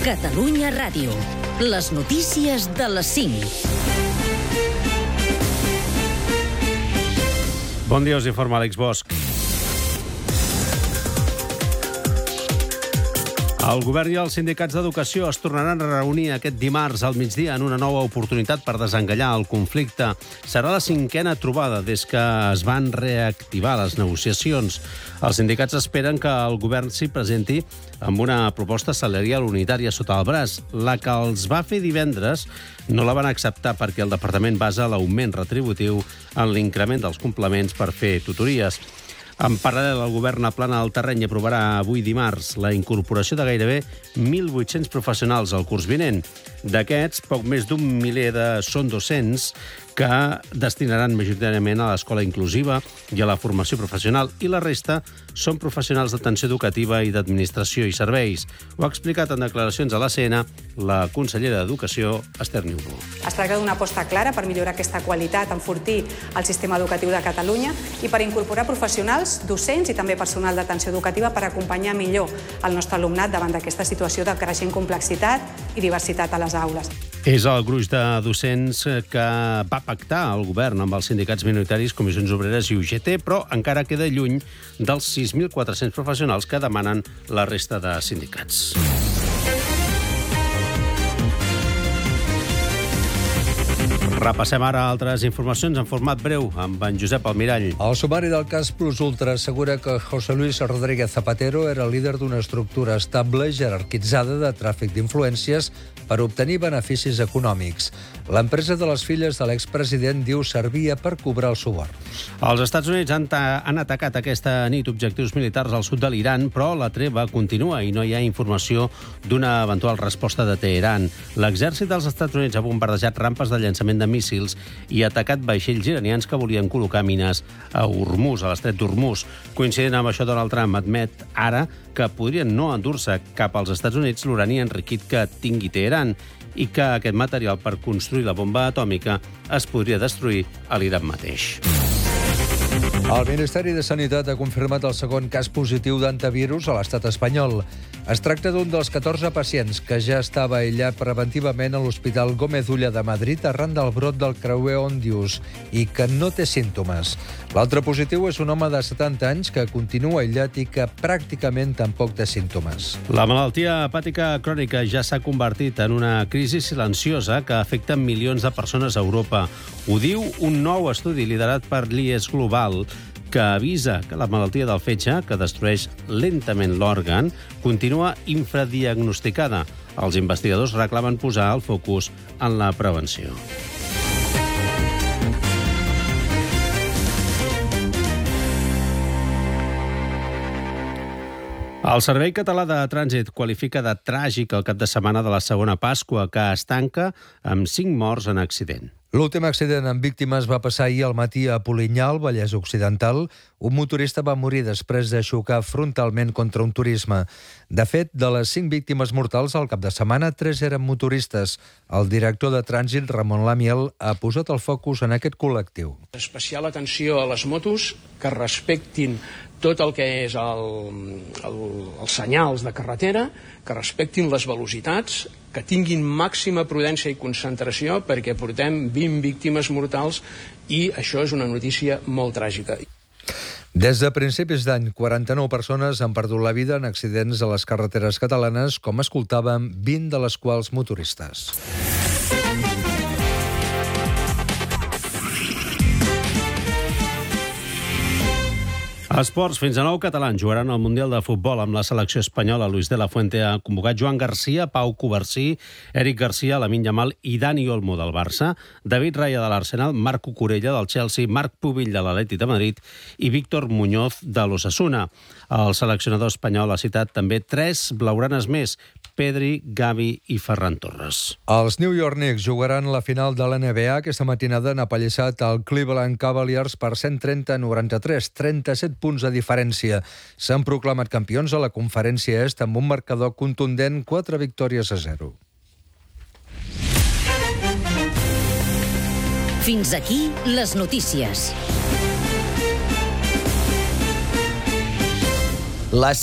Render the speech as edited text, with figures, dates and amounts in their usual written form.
Catalunya Ràdio. Les notícies de les 5. Bon dia, us informa Àlex Bosch. El govern i els sindicats d'educació es tornaran a reunir aquest dimarts al migdia en una nova oportunitat per desencallar el conflicte. Serà la 5a trobada des que es van reactivar les negociacions. Els sindicats esperen que el govern s'hi presenti amb una proposta salarial unitària sota el braç. La que els va fer divendres no la van acceptar perquè el departament basa l'augment retributiu en l'increment dels complements per fer tutories. En paral·lel, el govern aplana el terreny i aprovarà avui dimarts la incorporació de gairebé 1.800 professionals al curs vinent. D'aquests, poc més d'un miler són docents que destinaran majoritàriament a l'escola inclusiva i a la formació professional, i la resta són professionals d'atenció educativa i d'administració i serveis. Ho ha explicat en declaracions a l'ACN la consellera d'Educació, Esther Niubó. Es tracta d'una aposta clara per millorar aquesta qualitat, enfortir el sistema educatiu de Catalunya i per incorporar professionals, docents i també personal d'atenció educativa per acompanyar millor el nostre alumnat davant d'aquesta situació de creixent complexitat i diversitat a les aules. És el gruix de docents que va pactar el govern amb els sindicats minoritaris, Comissions Obreres i UGT, però encara queda lluny dels 6.400 professionals que demanen la resta de sindicats. Repassem ara altres informacions en format breu amb en Josep Almirall. El sumari del cas Plus Ultra assegura que José Luis Rodríguez Zapatero era líder d'una estructura estable jerarquitzada de tràfic d'influències per obtenir beneficis econòmics. L'empresa de les filles de l'expresident diu servia per cobrar els suborns. Els Estats Units han atacat aquesta nit objectius militars al sud de l'Iran, però la treva continua i no hi ha informació d'una eventual resposta de Teheran. L'exèrcit dels Estats Units ha bombardejat rampes de llançament de míssils i ha atacat vaixells iranians que volien col·locar mines a Hormuz, a l'estret d'Hormuz. Coincident amb això, Donald Trump admet ara que podrien no endur-se cap als Estats Units l'urani enriquit que tingui Teheran i que aquest material per construir la bomba atòmica es podria destruir a l'Iran mateix. El Ministeri de Sanitat ha confirmat el segon cas positiu d'antivirus a l'estat espanyol. Es tracta d'un dels 14 pacients que ja estava aïllat preventivament a l'Hospital Gómez Ulla de Madrid arran del brot del creuer Òndius i que no té símptomes. L'altre positiu és un home de 70 anys que continua aïllat i que pràcticament tampoc té símptomes. La malaltia hepàtica crònica ja s'ha convertit en una crisi silenciosa que afecta milions de persones a Europa. Ho diu un nou estudi liderat per l'IES Global, que avisa que la malaltia del fetge, que destrueix lentament l'òrgan, continua infradiagnosticada. Els investigadors reclamen posar el focus en la prevenció. El Servei Català de Trànsit qualifica de tràgic el cap de setmana de la segona Pasqua, que es tanca amb 5 morts en accident. L'últim accident amb víctimes va passar ahir al matí a Polinyà, al Vallès Occidental. Un motorista va morir després de xocar frontalment contra un turisme. De fet, de les 5 víctimes mortals al cap de setmana, 3 eren motoristes. El director de trànsit, Ramon Lamiel, ha posat el focus en aquest col·lectiu. Especial atenció a les motos que respectin tot el que és els senyals de carretera, que respectin les velocitats, que tinguin màxima prudència i concentració perquè portem 20 víctimes mortals i això és una notícia molt tràgica. Des de principis d'any, 49 persones han perdut la vida en accidents a les carreteres catalanes, com escoltàvem, 20 de les quals motoristes. Esports, fins a 9 catalans jugaran al Mundial de Futbol amb la selecció espanyola. Luis de la Fuente ha convocat Joan Garcia, Pau Covarsí, Eric Garcia, Lamine Yamal i Dani Olmo del Barça, David Raya de l'Arsenal, Marc Cucurella del Chelsea, Marc Pubill de l'Atlètic de Madrid i Víctor Muñoz de l'Osasuna. El seleccionador espanyol ha citat també 3 blaugranes més, Pedri, Gavi i Ferran Torres. Els New York Knicks jugaran la final de la NBA. Aquesta matinada han apallissat el Cleveland Cavaliers per 130-93, 37 punts de diferència. S'han proclamat campions a la conferència est amb un marcador contundent, 4 victòries a 0. Fins aquí les notícies. Les